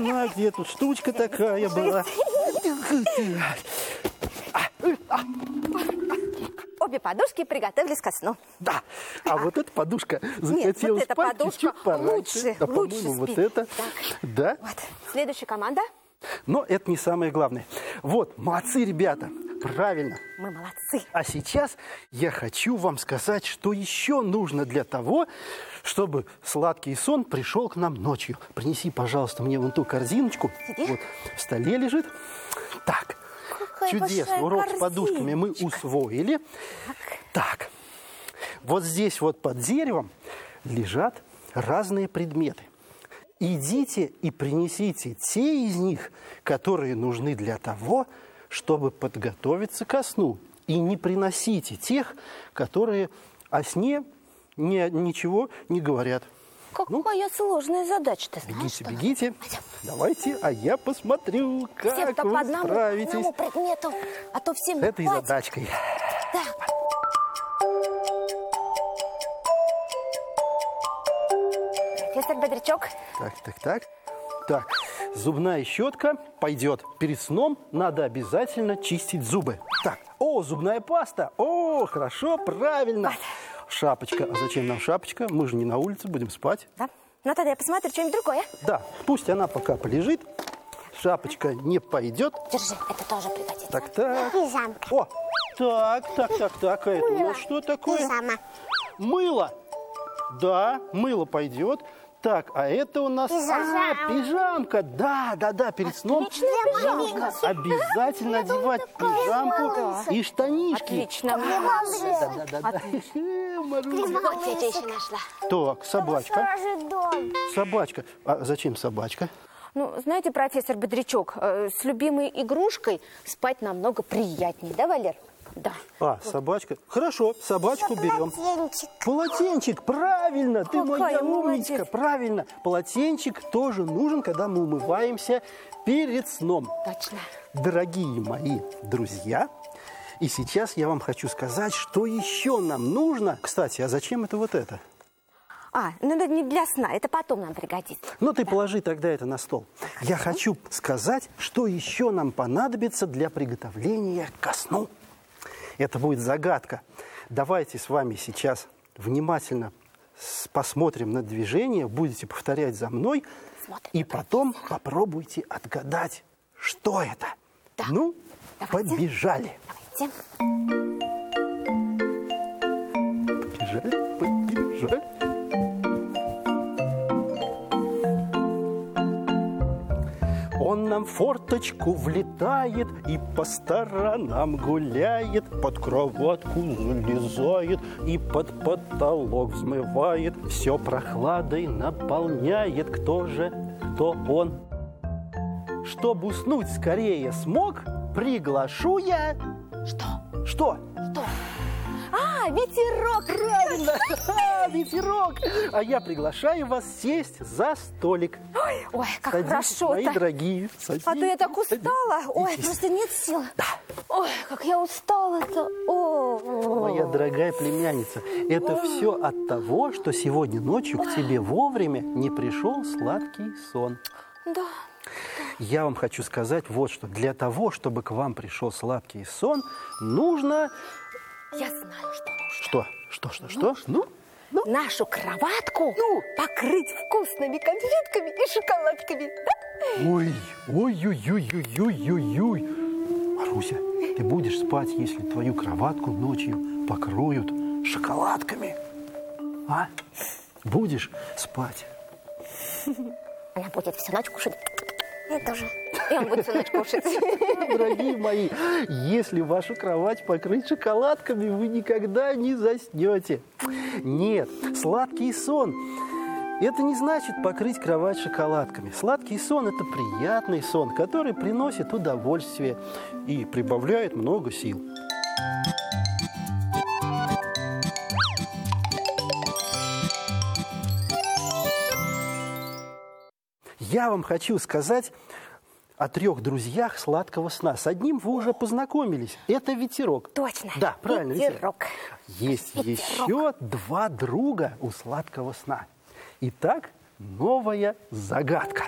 знаю, где тут штучка такая была. Обе подушки приготовились ко сну. Да, а вот эта подушка захотела вот эта спать подушка чуть пораньше. лучше По-моему, вот спит. это. Так. Да. Вот. Следующая команда. Но это не самое главное. Вот, молодцы, ребята. Правильно. Мы молодцы. А сейчас я хочу вам сказать, что еще нужно для того, чтобы сладкий сон пришел к нам ночью. Принеси, пожалуйста, мне вон ту корзиночку. Где? Вот в столе лежит. Так, Какая чудесно. большая Урок с подушками мы усвоили. Так, вот здесь вот под деревом лежат разные предметы. Идите и принесите те из них, которые нужны для того, чтобы подготовиться ко сну. И не приносите тех, которые о сне ничего не говорят. Какая сложная задача, ты знаешь? Бегите, бегите. Давайте, а я посмотрю, как Всем-то вы по одному справитесь предмету, а то всем с этой хватит. задачкой. Так. Профессор Бодрячок. Так, зубная щетка пойдет. Перед сном надо обязательно чистить зубы. Так, зубная паста. Хорошо, правильно. Шапочка. А зачем нам шапочка? Мы же не на улице, будем спать. Да. Ну тогда я посмотрю что-нибудь другое. Да, пусть она пока полежит. Шапочка не пойдет. Держи, это тоже пригодится. Так. Пижамка. Так. А это у нас что такое? Пижама. Мыло. Да, мыло пойдет. Так, а это у нас пижамка. Да, перед сном Пижамка. обязательно одевать пижамку и штанишки. Отлично. Да. Маруся. Вот я тебя еще нашла. Так, собачка. Сторожит дом. Собачка. А зачем собачка? Ну, знаете, профессор Бодрячок, с любимой игрушкой спать намного приятнее, да, Валер? Да. Собачка. Хорошо, собачку берем. Полотенчик. Полотенчик, правильно, ты моя Какая умничка, молодец. правильно. Полотенчик тоже нужен, когда мы умываемся перед сном. Точно. Дорогие мои друзья, и сейчас я вам хочу сказать, что еще нам нужно. Кстати, а зачем это вот это? Ну это не для сна, это потом нам пригодится. Ну, ты положи тогда это на стол. Я хочу сказать, что еще нам понадобится для приготовления ко сну. Это будет загадка. Давайте с вами сейчас внимательно посмотрим на движение, будете повторять за мной, и потом попробуйте отгадать, что это. Да. Ну, Давайте. побежали. Давайте. Побежали. Он нам в форточку влетает и по сторонам гуляет, под кроватку залезает и под потолок взмывает, все прохладой наполняет. Кто же, кто он? Чтобы уснуть скорее смог, приглашу я... Что? Что? Ветерок! Правильно! Ветерок! А я приглашаю вас сесть за столик. Ой, как Садитесь, хорошо-то. мои дорогие, садитесь. А то я так устала. Ой, Садитесь. просто нет сил. Да. Ой, как я устала-то. Моя дорогая племянница, это все от того, что сегодня ночью к тебе вовремя не пришел сладкий сон. Да. Я вам хочу сказать вот что. Для того, чтобы к вам пришел сладкий сон, нужно... Я знаю, что нужно. Что? Ну? Нашу кроватку покрыть вкусными конфетками и шоколадками. Ой. Маруся, ты будешь спать, если твою кроватку ночью покроют шоколадками? А? Будешь спать? Она будет всю ночь кушать. Я тоже. И он будет всю ночь кушать. Дорогие мои, если вашу кровать покрыть шоколадками, вы никогда не заснете. Нет, сладкий сон – это не значит покрыть кровать шоколадками. Сладкий сон – это приятный сон, который приносит удовольствие и прибавляет много сил. Я вам хочу сказать о 3 друзьях сладкого сна. С одним вы уже познакомились. Это ветерок. Точно. Да, правильно, ветерок. Есть Ветерок. еще 2 друга у сладкого сна. Итак, новая загадка.